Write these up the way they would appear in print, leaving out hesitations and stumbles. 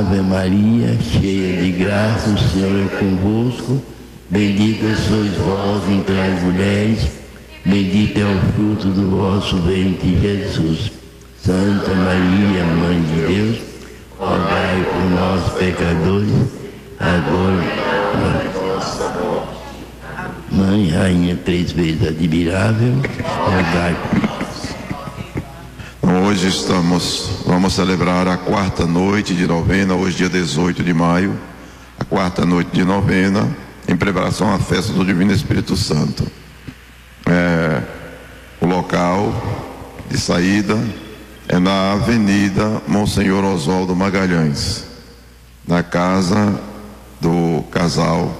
Ave Maria, cheia de graça, o Senhor é convosco. Bendita sois vós entre as mulheres, bendito é o fruto do vosso ventre, Jesus. Santa Maria, Mãe de Deus, rogai por nós, pecadores, agora e na hora de nossa morte. Mãe, Rainha, 3 vezes admirável, rogai por nós. Hoje vamos celebrar a 4ª noite de novena, hoje dia 18 de maio, a 4ª noite de novena, em preparação à festa do Divino Espírito Santo. O local de saída é na Avenida Monsenhor Oswaldo Magalhães, na casa do casal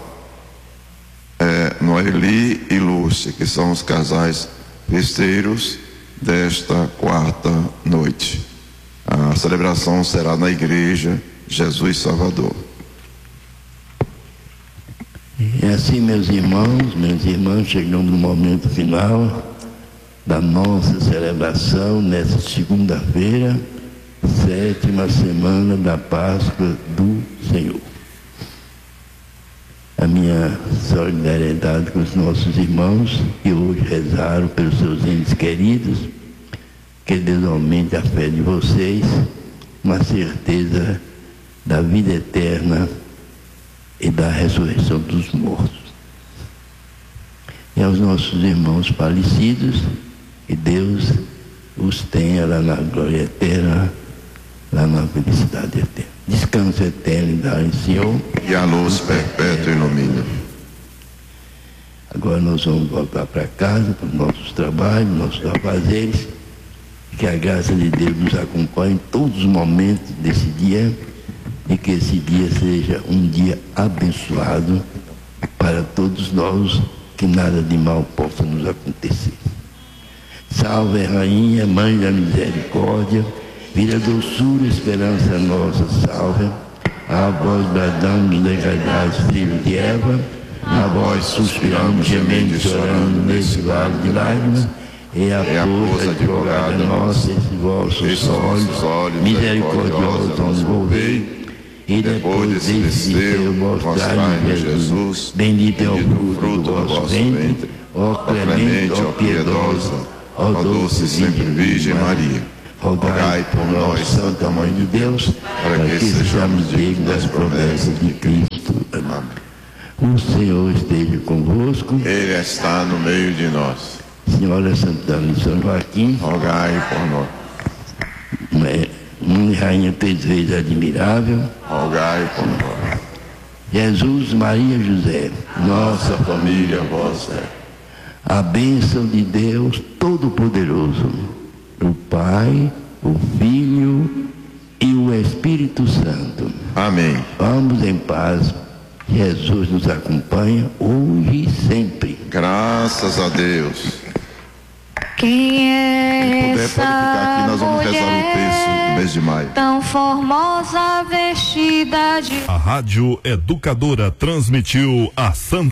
Noeli e Lúcia, que são os casais festeiros desta 4ª noite. A celebração será na Igreja Jesus Salvador. E assim, meus irmãs, chegamos no momento final da nossa celebração nesta segunda-feira, 7ª semana da Páscoa do Senhor. A minha solidariedade com os nossos irmãos que hoje rezaram pelos seus entes queridos, que Deus aumente a fé de vocês, uma certeza da vida eterna e da ressurreição dos mortos. E aos nossos irmãos falecidos, que Deus os tenha lá na glória eterna, lá na felicidade eterna. Descanso eterno dá-lhe, Senhor. E a luz perpétua ilumina. Agora nós vamos voltar para casa, para os nossos trabalhos, nossos afazeres. Que a graça de Deus nos acompanhe em todos os momentos desse dia e que esse dia seja um dia abençoado para todos nós, que nada de mal possa nos acontecer. Salve, Rainha, Mãe da Misericórdia, Vida, doçura, esperança nossa, salve. A vós bradamos, degradados filhos de Eva, a vós suspiramos, gemendo e chorando nesse vale de lágrimas, e a força advogada nossa, esses vossos olhos misericordiosos nos volvei, e depois desse desterro mostrai-nos Jesus, bendito é o fruto do vosso ventre, ó clemente, ó piedosa, ó doce sempre Virgem Maria. Rogai por nós, Santa Mãe de Deus, para que sejamos dignos das promessas de Cristo. Amém. O Senhor esteja convosco. Ele está no meio de nós. Senhora Santana de São Joaquim, rogai por nós. Mãe Rainha 3 vezes admirável, rogai por nós. Jesus, Maria, José, nossa família vossa, a bênção de Deus Todo-Poderoso, o Pai, o Filho e o Espírito Santo. Amém. Vamos em paz. Jesus nos acompanha hoje e sempre. Graças a Deus. Quem é essa aqui, nós vamos rezar o texto do mês de maio. Tão formosa vestida de... A Rádio Educadora transmitiu a Santa